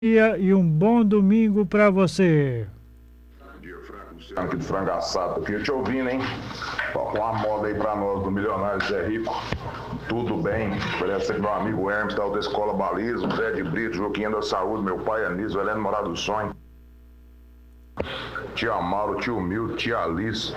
dia e um bom domingo para você. Bom dia, Franco Luciano aqui do Frango Assado. Tô aqui te ouvindo, hein? Toca uma moda aí pra nós do Milionário Zé Rico. Tudo bem? Parece que meu amigo Hermes, da Escola Balismo, Zé de Brito, Joaquim da Saúde, meu pai Anísio, Heleno Morado do Sonho. Tia Mauro, tio Milton, tia Alice,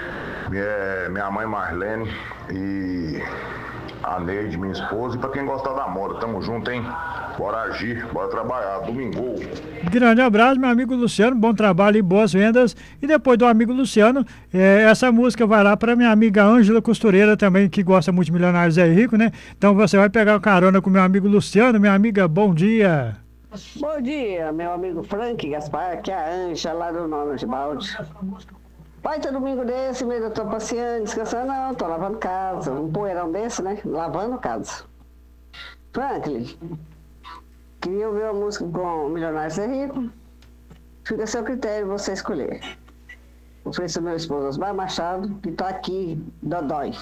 minha mãe Marlene e a Neide, minha esposa. E pra quem gostar da moda, tamo junto, hein? Bora agir, bora trabalhar, domingo. Grande abraço, meu amigo Luciano, bom trabalho e boas vendas. E depois do amigo Luciano, essa música vai lá para minha amiga Ângela Costureira também, que gosta muito de Milionários Zé Rico, né? Então você vai pegar o carona com meu amigo Luciano. Minha amiga, bom dia. Bom dia, meu amigo Frank Gaspar, que é a Ângela lá do Nono de Balde. Vai ter domingo desse, mesmo eu tô passeando, descansando, não, tô lavando casa. Um poeirão desse, né? Lavando casa. Franklin, queria ouvir uma música com Milionários Zé Rico. Fica a seu critério você escolher. Ofereço ao meu esposo Osmar Machado, que tá aqui, dodói.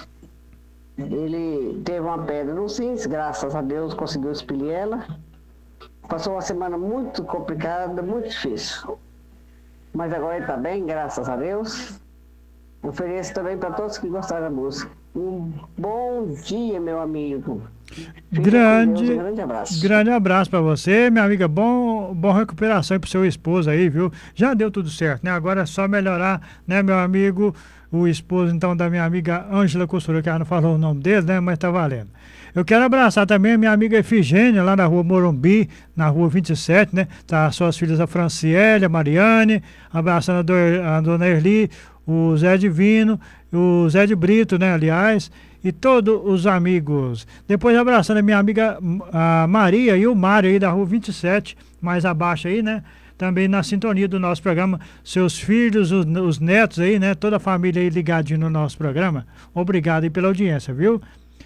Ele teve uma pedra no rins, graças a Deus conseguiu expelir ela. Passou uma semana muito complicada, muito difícil. Mas agora ele está bem, graças a Deus. Ofereço também para todos que gostaram da música. Um bom dia, meu amigo. Grande, um grande abraço. Grande abraço para você, minha amiga. Bom recuperação aí pro seu esposo aí, viu? Já deu tudo certo, né? Agora é só melhorar, né, meu amigo? O esposo, então, da minha amiga Ângela Costureira, que ela não falou o nome dele, né? Mas tá valendo. Eu quero abraçar também a minha amiga Efigênia, lá na rua Morumbi, na rua 27, né? Tá suas filhas, a Franciele, a Mariane, abraçando a dona Erli, o Zé Divino, o Zé de Brito, né? Aliás, e todos os amigos. Depois abraçando a minha amiga a Maria e o Mário aí da rua 27, mais abaixo aí, né? Também na sintonia do nosso programa, seus filhos, os netos aí, né? Toda a família aí ligadinho no nosso programa. Obrigado aí pela audiência, viu?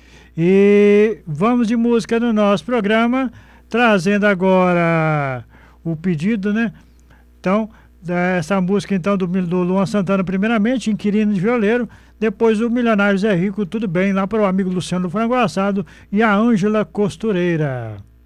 E vamos de música no nosso programa, trazendo agora o pedido, né? Então, essa música então do Luan Santana, primeiramente, Inquilino de Violeiro, depois o Milionário Zé Rico, tudo bem, lá para o amigo Luciano do Frango Assado e a Ângela Costureira.